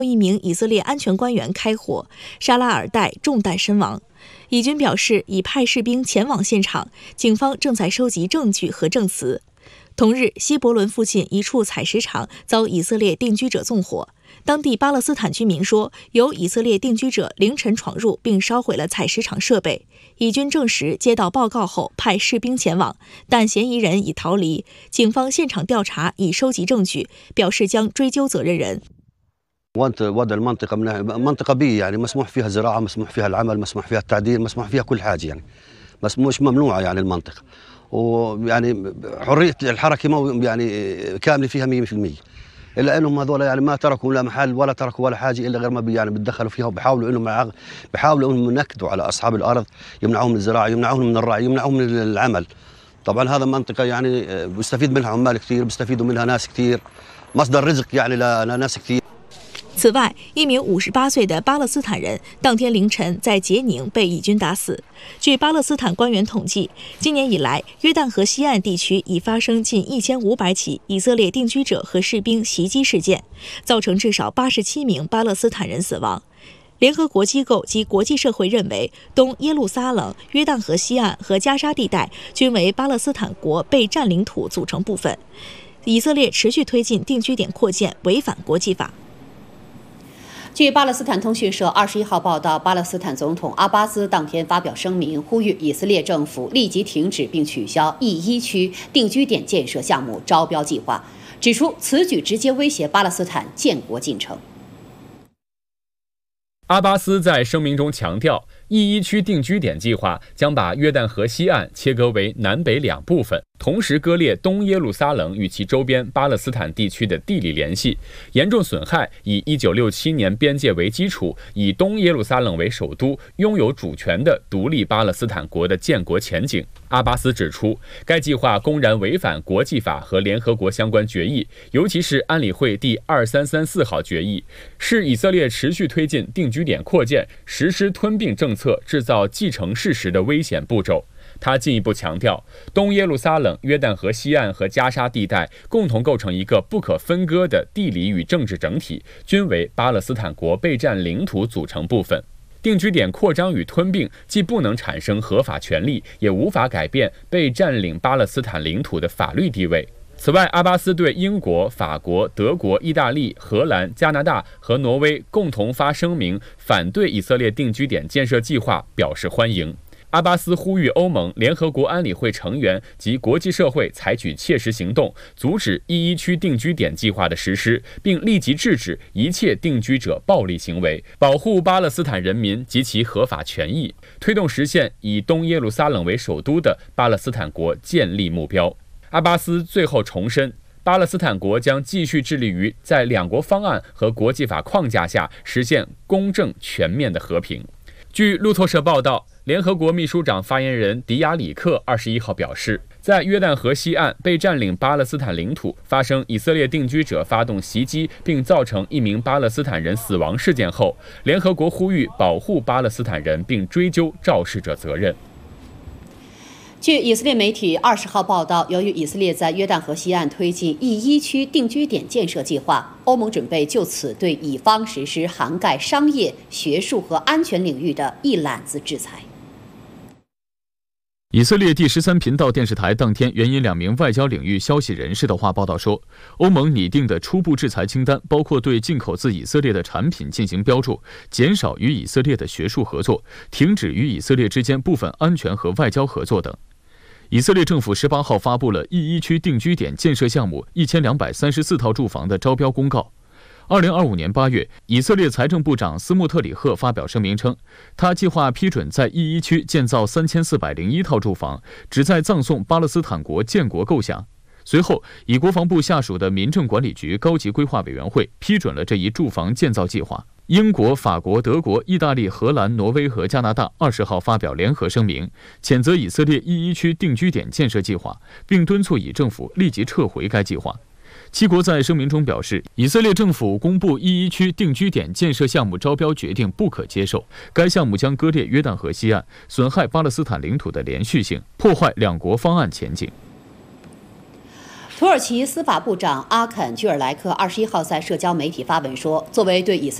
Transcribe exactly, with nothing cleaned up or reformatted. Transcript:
一名以色列安全官员开火，沙拉尔代中弹身亡。以军表示已派士兵前往现场，警方正在收集证据和证词。同日，希伯伦附近一处采石场遭以色列定居者纵火。当地巴勒斯坦居民说，有以色列定居者凌晨闯入并烧毁了采石场设备。以军证实接到报告后派士兵前往，但嫌疑人已逃离。警方现场调查已收集证据，表示将追究责任人。 وضع المنطقة منطقة بيئة يعني مسموح فيها زراعة، مسموح فيها العمل، مسموح فيها التعديل، مسموح فيها كل حاجة يعني بس مش ممنوعة يعني المنطقة، ويعني حرية الحركة يعني كاملة فيها مية بالمية. إلا إنهم هذول يعني ما تركوا لا محل ولا تركوا ولا حاجة إلا غير ما بي يعني بيتدخلوا فيها وبيحاولوا إنهم بيحاولوا إنهم ينكدوا على أصحاب الأرض، يمنعوهم من الزراعة، يمنعوهم من الرعي، يمنعوهم من العمل. طبعا هذا منطقة يعني بيستفيد منها عمال كثير، بيستفيدوا منها ناس كثير، مصدر رزق يعني لناس كثير。 此外，一名五十八岁的巴勒斯坦人当天凌晨在杰宁被以军打死。据巴勒斯坦官员统计，今年以来，约旦河西岸地区已发生近一千五百起以色列定居者和士兵袭击事件，造成至少八十七名巴勒斯坦人死亡。联合国机构及国际社会认为，东耶路撒冷、约旦河西岸和加沙地带均为巴勒斯坦国被占领土组成部分。以色列持续推进定居点扩建，违反国际法。 据巴勒斯坦通讯社二十一号报道，巴勒斯坦总统阿巴斯当天发表声明，呼吁以色列政府立即停止并取消 E 一 区定居点建设项目招标计划，指出此举直接威胁巴勒斯坦建国进程。 阿巴斯在声明中强调，E 一 区定居点计划将把约旦河西岸切割为南北两部分，同时割裂东耶路撒冷与其周边巴勒斯坦地区的地理联系，严重损害以一九六七年边界为基础，以东耶路撒冷为首都，拥有主权的独立巴勒斯坦国的建国前景。阿巴斯指出，该计划公然违反国际法和联合国相关决议，尤其是安理会第二三三四号决议，是以色列持续推进定居点扩建、实施吞并政策制造既成事实的危险步骤。他进一步强调，东耶路撒冷、约旦河西岸和加沙地带共同构成一个不可分割的地理与政治整体，均为巴勒斯坦国备战领土组成部分。定居点扩张与吞并既不能产生合法权利，也无法改变被占领巴勒斯坦领土的法律地位。此外，阿巴斯对英国、法国、德国、意大利、荷兰、加拿大和挪威共同发声明，反对以色列定居点建设计划表示欢迎。阿巴斯呼吁欧盟、联合国安理会成员及国际社会采取切实行动，阻止 E 一 区定居点计划的实施，并立即制止一切定居者暴力行为，保护巴勒斯坦人民及其合法权益，推动实现以东耶路撒冷为首都的巴勒斯坦国建立目标。阿巴斯最后重申，巴勒斯坦国将继续致力于在两国方案和国际法框架下实现公正全面的和平。据路透社报道，联合国秘书长发言人迪亚里克二十一号表示，在约旦河西岸被占领巴勒斯坦领土发生以色列定居者发动袭击并造成一名巴勒斯坦人死亡事件后，联合国呼吁保护巴勒斯坦人并追究肇事者责任。 据以色列媒体二十号报道，由于以色列在约旦河西岸推进 E 一 区定居点建设计划，欧盟准备就此对以方实施涵盖商业、学术和安全领域的一揽子制裁。 以色列第十三频道电视台当天援引两名外交领域消息人士的话报道说，欧盟拟定的初步制裁清单包括对进口自以色列的产品进行标注，减少与以色列的学术合作，停止与以色列之间部分安全和外交合作等。以色列政府十八号发布了 E 一 区定居点建设项目一千两百三十四套住房的招标公告。二零二五年八月，以色列财政部长斯穆特里赫发表声明称，他计划批准在 E 一 区建造三千四百零一套住房，旨在葬送巴勒斯坦国建国构想。随后，以国防部下属的民政管理局高级规划委员会批准了这一住房建造计划。英国、法国、德国、意大利、荷兰、挪威和加拿大二十号发表联合声明，谴责以色列 E 一 区定居点建设计划，并敦促以政府立即撤回该计划。七国在声明中表示，以色列政府公布 E 一 区定居点建设项目招标决定不可接受，该项目将割裂约旦河西岸，损害巴勒斯坦领土的连续性，破坏两国方案前景。 土耳其司法部长阿肯·居尔莱克二十一号在社交媒体发文说，作为对以色